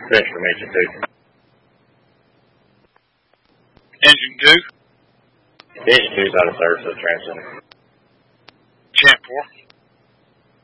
Finished from Engine 2. Engine 2? The Engine 2's out of service at the Trans Center. Champ 4?